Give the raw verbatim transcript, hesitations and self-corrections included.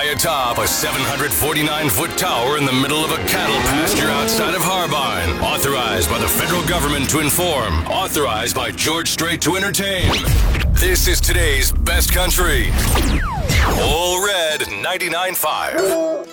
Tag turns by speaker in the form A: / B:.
A: high atop a seven hundred forty-nine foot tower in the middle of a cattle pasture outside of Harbine. Authorized by the federal government to inform. Authorized by George Strait to entertain. This is today's best country. All Red ninety-nine point five.